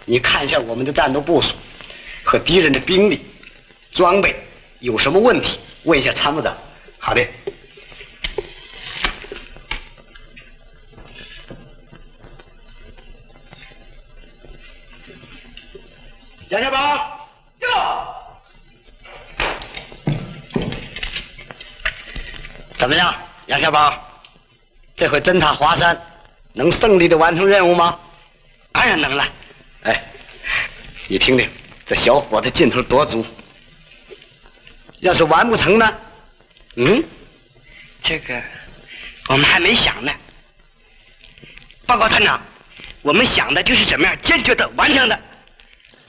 你看一下我们的战斗部署和敌人的兵力、装备有什么问题，问一下参谋长。好的。杨小宝，哟，怎么样，杨小宝？这回侦察华山，能胜利的完成任务吗？ 当然能了。 哎，你听听，这小伙子劲头多足。要是完不成呢？ 这个我们还没想呢。报告团长，我们想的就是怎么样坚决的完成的。